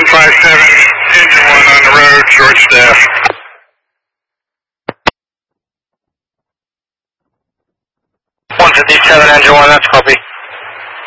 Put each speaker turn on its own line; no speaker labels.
157, engine 1 on the road, short staff. 157, engine 1, that's copy.